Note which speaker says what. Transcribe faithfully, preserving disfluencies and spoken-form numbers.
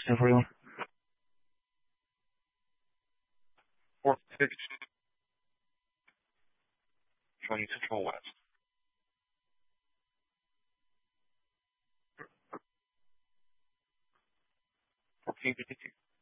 Speaker 1: sixteen for you. four six, showing Central West. fourteen fifty-two.